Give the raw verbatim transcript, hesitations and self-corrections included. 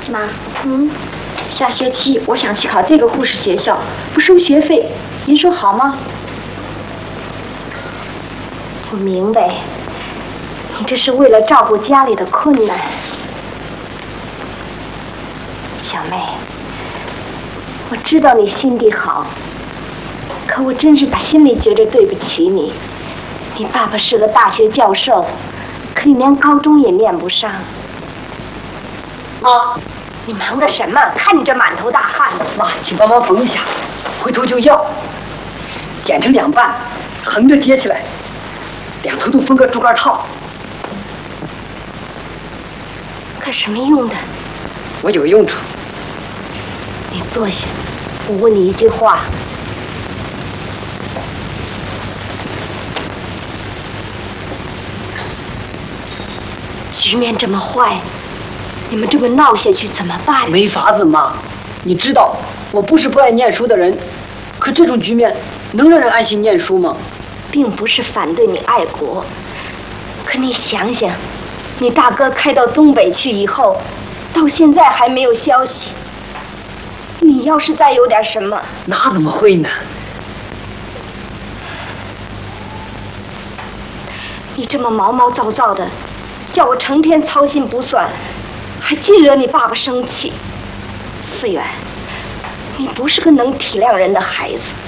妈，嗯，下学期我想去考这个护士学校，不收学费，您说好吗？我明白，你这是为了照顾家里的困难。小妹，我知道你心地好，可我真是心里觉着对不起你。你爸爸是个大学教授，可你连高中也念不上。妈，你忙着什么？看你这满头大汗的。 妈，请帮忙缝一下，回头就要。剪成两半，横着接起来，两头都封个竹竿套。 干什么用的？ 我有用处。 你坐下，我问你一句话。局面这么坏，你们这么闹下去怎么办？ 没法子，妈。你知道我不是不爱念书的人，可这种局面能让人安心念书吗？ 并不是反对你爱国，可你想想，你大哥开到东北去以后，到现在还没有消息。你要是再有点什么， 那怎么会呢？ 你这么毛毛躁躁的，叫我成天操心不算，还净惹你爸爸生气。思远，你不是个能体谅人的孩子。